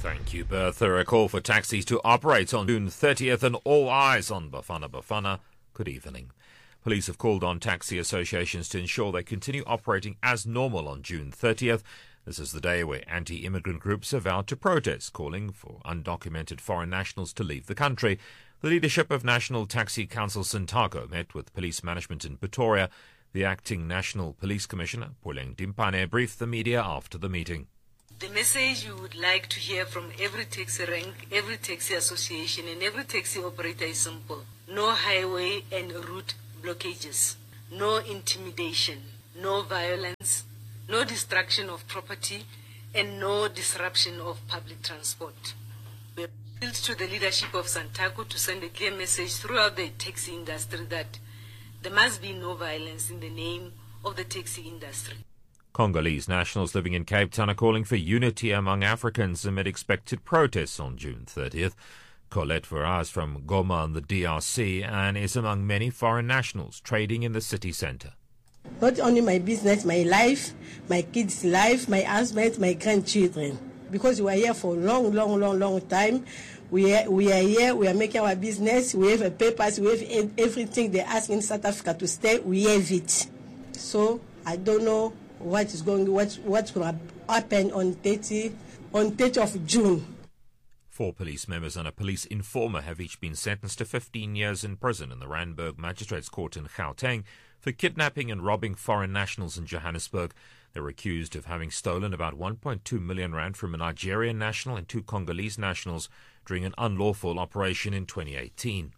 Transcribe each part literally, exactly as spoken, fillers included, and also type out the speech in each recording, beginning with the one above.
Thank you, Bertha. A call for taxis to operate on June thirtieth and all eyes on Bafana Bafana. Good evening. Police have called on taxi associations to ensure they continue operating as normal on June thirtieth. This is the day where anti-immigrant groups have vowed to protest, calling for undocumented foreign nationals to leave the country. The leadership of National Taxi Council Santaco met with police management in Pretoria. The acting National Police Commissioner, Puleng Dimpane, briefed the media after the meeting. The message you would like to hear from every taxi rank, every taxi association and every taxi operator is simple. No highway and route blockages, no intimidation, no violence, no destruction of property and no disruption of public transport. We appeal to the leadership of Santaco to send a clear message throughout the taxi industry that there must be no violence in the name of the taxi industry. Congolese nationals living in Cape Town are calling for unity among Africans amid expected protests on June thirtieth. Colette Verraz from Goma in the D R C and is among many foreign nationals trading in the city centre. Not only my business, my life, my kids' life, my husband, my grandchildren. Because we are here for a long, long, long, long time. We are, we are here, we are making our business, we have a papers, we have everything they ask in South Africa to stay, we have it. So I don't know what is going, what, what's going to happen on thirtieth, on thirtieth of June. Four police members and a police informer have each been sentenced to fifteen years in prison in the Randburg Magistrates Court in Gauteng for kidnapping and robbing foreign nationals in Johannesburg. They were accused of having stolen about one point two million rand from a Nigerian national and two Congolese nationals during an unlawful operation in twenty eighteen.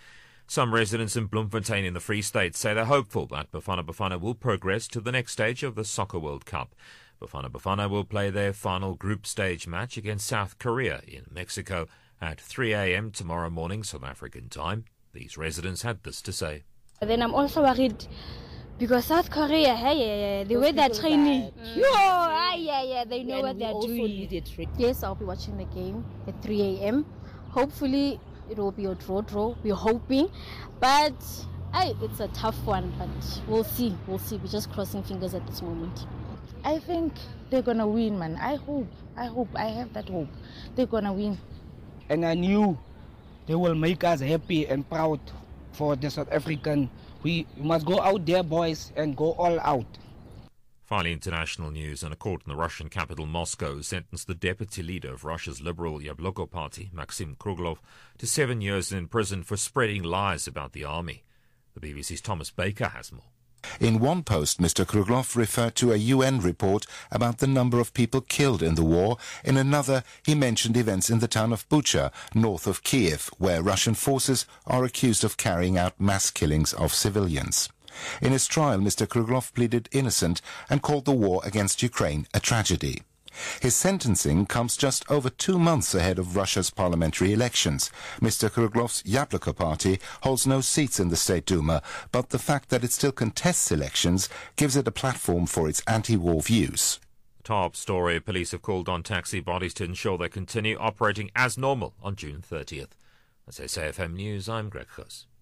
Some residents in Bloemfontein in the Free State say they're hopeful that Bafana Bafana will progress to the next stage of the Soccer World Cup. Bafana Bafana will play their final group stage match against South Korea in Mexico at three a.m. tomorrow morning, South African time. These residents had this to say. Then I'm also worried because South Korea, hey, yeah, yeah, the Those way they're training, mm. Yo, ah, yeah, yeah, they know what they're doing. Yes, I'll be watching the game at three a.m. Hopefully, it will be a draw draw. We're hoping. But hey, it's a tough one. But we'll see. We'll see. We're just crossing fingers at this moment. I think they're going to win, man. I hope. I hope. I have that hope. They're going to win. And I knew they will make us happy and proud for the South African. We must go out there, boys, and go all out. Finally, international news. And a court in the Russian capital, Moscow, sentenced the deputy leader of Russia's Liberal Yabloko Party, Maxim Kruglov, to seven years in prison for spreading lies about the army. The B B C's Thomas Baker has more. In one post, Mister Kruglov referred to a U N report about the number of people killed in the war. In another, he mentioned events in the town of Bucha, north of Kiev, where Russian forces are accused of carrying out mass killings of civilians. In his trial, Mister Kruglov pleaded innocent and called the war against Ukraine a tragedy. His sentencing comes just over two months ahead of Russia's parliamentary elections. Mister Kruglov's Yabloko party holds no seats in the State Duma, but the fact that it still contests elections gives it a platform for its anti-war views. Top story. Police have called on taxi bodies to ensure they continue operating as normal on June thirtieth. That's S A F M News. I'm Greg Huss.